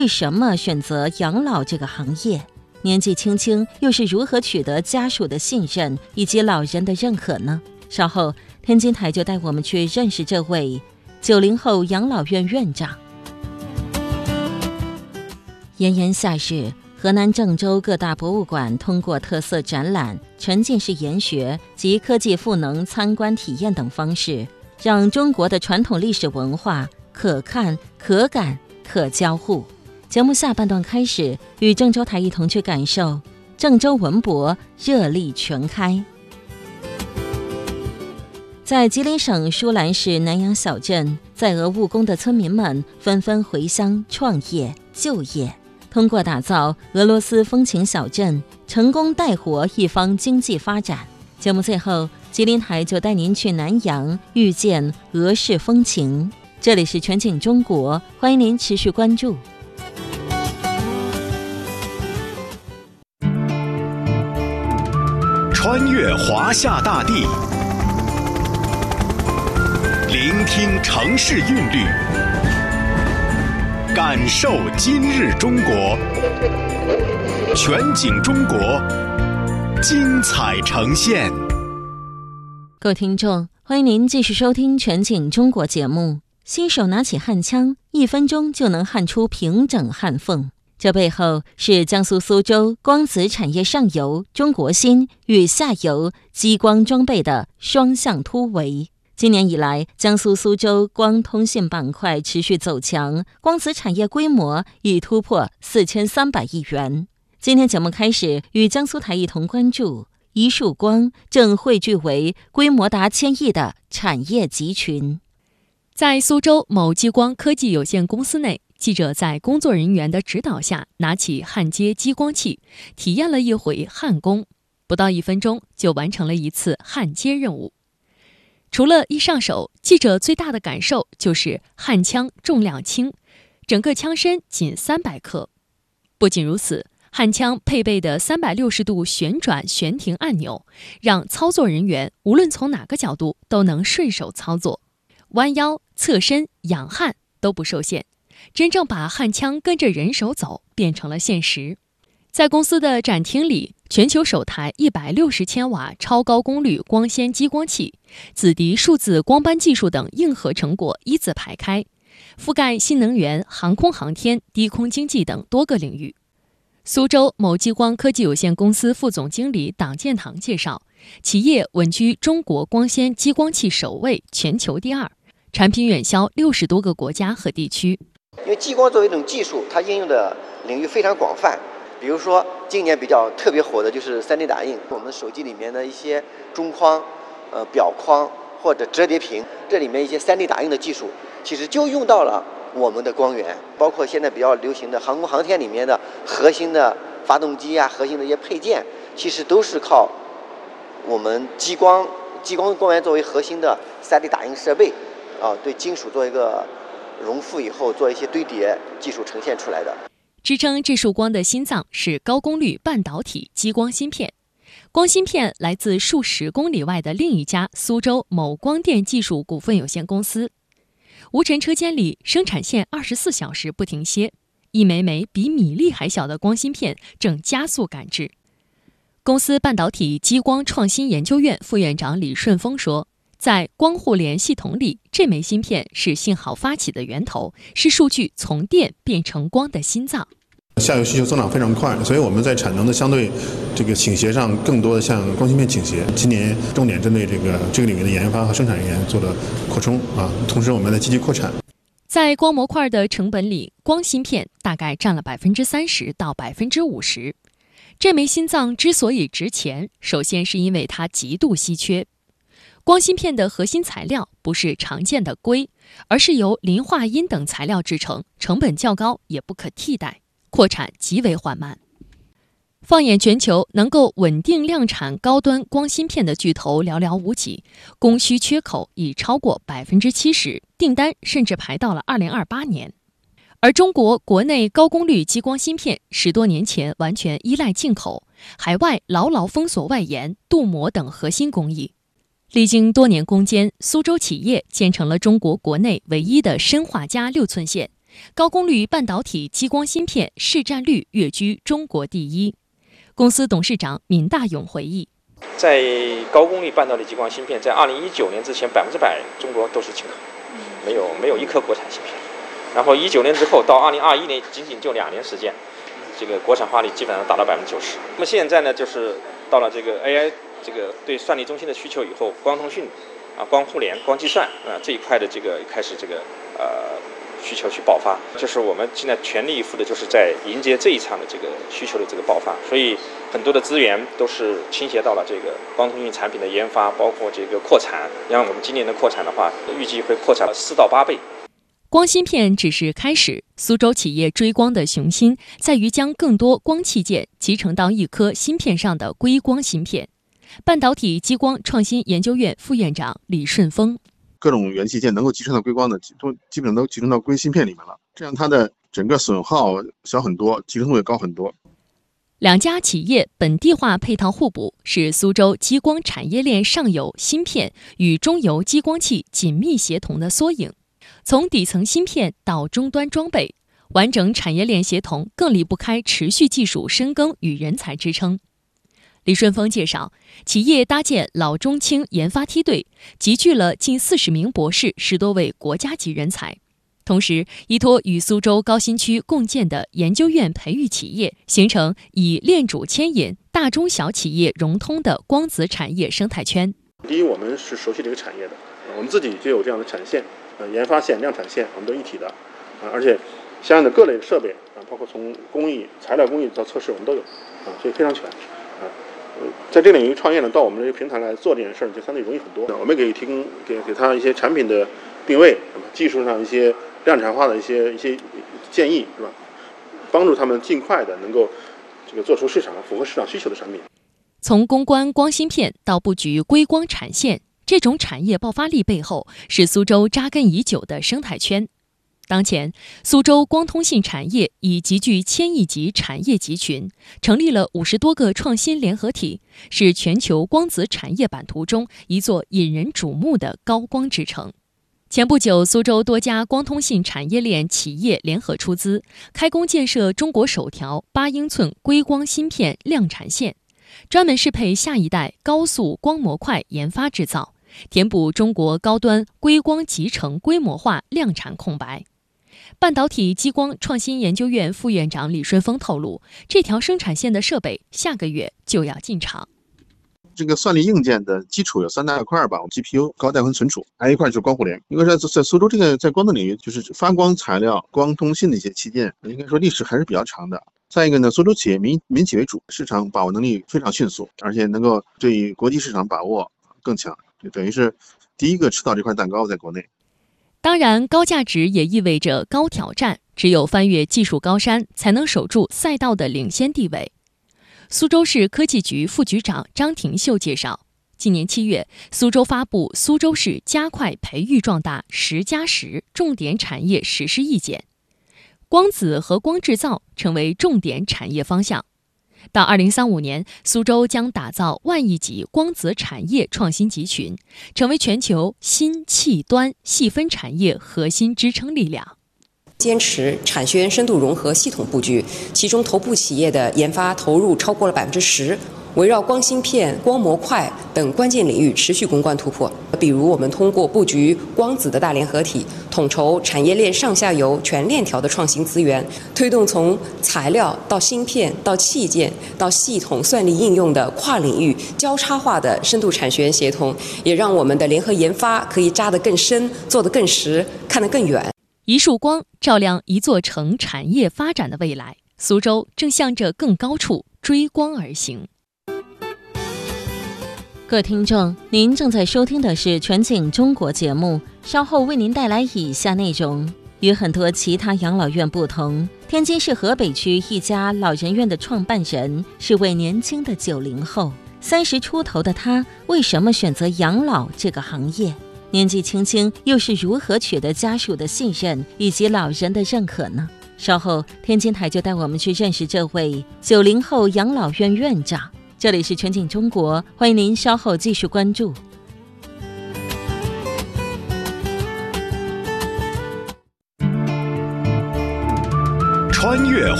为什么选择养老这个行业？年纪轻轻又是如何取得家属的信任以及老人的认可呢？稍后天津台就带我们去认识这位90后养老院院长。炎炎夏日，河南郑州各大博物馆通过特色展览、沉浸式研学及科技赋能参观体验等方式，让中国的传统历史文化可看、可感、可交互。节目下半段开始，与郑州台一同去感受郑州文博热力全开。在吉林省舒兰市南阳小镇，在俄务工的村民们纷纷回乡创业就业，通过打造俄罗斯风情小镇，成功带活一方经济发展。节目最后，吉林台就带您去南阳遇见俄式风情。这里是全景中国，欢迎您持续关注。 穿越华夏大地，聆听城市韵律，感受今日中国。全景中国，精彩呈现。 各位听众，欢迎您继续收听全景中国节目。新手拿起焊枪，1分钟就能焊出平整焊缝。这背后是江苏苏州光子产业上游中国芯与下游激光装备的双向突围。今年以来，江苏苏州光通信板块持续走强，光子产业规模已突破4300亿元。今天节目开始，与江苏台一同关注一束光正汇聚为规模达1000亿的产业集群。 在苏州某激光科技有限公司内，记者在工作人员的指导下，拿起焊接激光器，体验了一回焊工，不到1分钟就完成了一次焊接任务。除了一上手，记者最大的感受就是焊枪重量轻，整个枪身仅300克。不仅如此，焊枪配备的360度旋转悬停按钮，让操作人员无论从哪个角度都能顺手操作，弯腰、侧身、仰焊都不受限，真正把焊枪跟着人手走变成了现实。在公司的展厅里，全球首台160千瓦超高功率光纤激光器、紫迪数字光斑技术等硬核成果一字排开，覆盖新能源、航空航天、低空经济等多个领域。苏州某激光科技有限公司副总经理党建堂介绍，企业稳居中国光纤激光器首位，全球第2，产品远销60多个国家和地区。 因为激光作为一种技术，它应用的领域非常广泛。比如说，今年比较特别火的就是 3D 打印，我们手机里面的一些中框、表框或者折叠屏，这里面一些 3D 打印的技术，其实就用到了我们的光源。包括现在比较流行的航空航天里面的核心的发动机啊，核心的一些配件，其实都是靠我们激光光源作为核心的 3D 打印设备对金属做一个熔复以后，做一些堆叠技术呈现出来的。 支撑这束光的心脏是高功率半导体激光芯片，光芯片来自数十公里外的另一家苏州某光电技术股份有限公司。无尘车间里，生产线24小时不停歇，一枚枚比米粒还小的光芯片正加速赶制。公司半导体激光创新研究院副院长李顺峰说，在光互联系统里，这枚芯片是信号发起的源头，是数据从电变成光的心脏。 下游需求增长非常快，所以我们在产能的相对倾斜上，更多的向光芯片倾斜。今年重点针对这个领域的研发和生产人员做了扩充同时我们在积极扩产。 在光模块的成本里，光芯片大概占了30%到50%。这枚心脏之所以值钱，首先是因为它极度稀缺。光芯片的核心材料不是常见的硅，而是由磷化铟等材料制成，成本较高，也不可替代，扩产极为缓慢。放眼全球，能够稳定量产高端光芯片的巨头寥寥无几，供需缺口已超过70%，订单甚至排到了2028年。而中国国内高功率激光芯片10多年前完全依赖进口，海外牢牢封锁外延、镀膜等核心工艺。历经多年攻坚，苏州企业建成了中国国内唯一的砷化镓6寸线， 高功率半导体激光芯片市占率跃居中国第一。公司董事长闵大勇回忆， 在高功率半导体激光芯片，在2019年之前100%中国都是进口，没有一颗国产芯片。然后19年之后到2021年，仅仅就2年时间，这个国产化率基本上达到90%。那么现在呢，就是到了这个 AI 这个对算力中心的需求以后，光通讯光互联、光计算这一块的这个开始这个需求去爆发，就是我们现在全力以赴的，就是在迎接这一场的这个需求的这个爆发，所以很多的资源都是倾斜到了这个光通讯产品的研发，包括这个扩产。像我们今年的扩产的话，预计会扩产了4到8倍。 光芯片只是开始，苏州企业追光的雄心在于将更多光器件集成到一颗芯片上的硅光芯片。半导体激光创新研究院副院长李顺峰， 各种元器件能够集成到硅光的，都基本上都集成到硅芯片里面了，这样它的整个损耗小很多，集成度也高很多。 两家企业本地化配套互补，是苏州激光产业链上游芯片与中游激光器紧密协同的缩影。从底层芯片到终端装备，完整产业链协同更离不开持续技术深耕与人才支撑。李顺峰介绍，企业搭建老中青研发梯队，集聚了近40名博士，10多位国家级人才。同时，依托与苏州高新区共建的研究院培育企业，形成以链主牵引、大中小企业融通的光子产业生态圈。 第一，我们是熟悉这个产业的，我们自己就有这样的产线，研发线、量产线，我们都一体的，而且相应的各类设备包括从工艺、材料工艺到测试，我们都有所以非常全。在这个领域创业呢，到我们这个平台来做这件事儿，就相对容易很多。我们给提供给他一些产品的定位，技术上一些量产化的一些建议，是吧？帮助他们尽快的能够这个做出市场符合市场需求的产品。 从攻关光芯片到布局硅光产线，这种产业爆发力背后是苏州扎根已久的生态圈。当前，苏州光通信产业已集聚1000亿级产业集群，成立了50多个创新联合体，是全球光子产业版图中一座引人瞩目的高光之城。前不久，苏州多家光通信产业链企业联合出资，开工建设中国首条8英寸硅光芯片量产线，专门适配下一代高速光模块研发制造，填补中国高端硅光集成规模化量产空白。半导体激光创新研究院副院长李顺峰透露，这条生产线的设备下个月就要进场。 这个算力硬件的基础有3大块吧， GPU 高带宽存储，还有一块就是光互联。应该在苏州这个在光的领域，就是发光材料、光通信的一些器件，应该说历史还是比较长的。再一个呢，苏州企业民企为主，市场把握能力非常迅速，而且能够对国际市场把握更强，就等于是第一个吃到这块蛋糕在国内。 当然，高价值也意味着高挑战，只有翻越技术高山，才能守住赛道的领先地位。苏州市科技局副局长张廷秀介绍，今年7月，苏州发布《苏州市加快培育壮大10+10重点产业实施意见》，光子和光制造成为重点产业方向。到2035年，苏州将打造10000亿级光子产业创新集群，成为全球新器端细分产业核心支撑力量。 坚持产学研深度融合系统布局，其中头部企业的研发投入超过了10%，围绕光芯片、光模块等关键领域持续攻关突破。比如，我们通过布局光子的大联合体，统筹产业链上下游全链条的创新资源，推动从材料到芯片到器件到系统算力应用的跨领域交叉化的深度产学研协同，也让我们的联合研发可以扎得更深，做得更实，看得更远。 一束光照亮一座城产业发展的未来，苏州正向着更高处追光而行。 各位听众，您正在收听的是全景中国节目，稍后为您带来以下内容。与很多其他养老院不同，天津市河北区一家老人院的创办人是位年轻的90后，30出头的他为什么选择养老这个行业？年纪轻轻又是如何取得家属的信任以及老人的认可呢？稍后天津台就带我们去认识这位90后养老院院长。这里是全景中国，欢迎您稍后继续关注。 穿越